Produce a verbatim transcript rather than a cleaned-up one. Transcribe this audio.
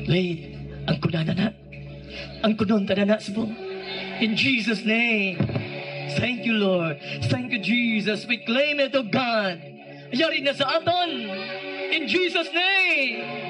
Late, ang kunana na. Ang kunon tanana po. In Jesus' name. Thank you, Lord. Thank you, Jesus. We claim it, O God. Yari na sa aton. In Jesus' name.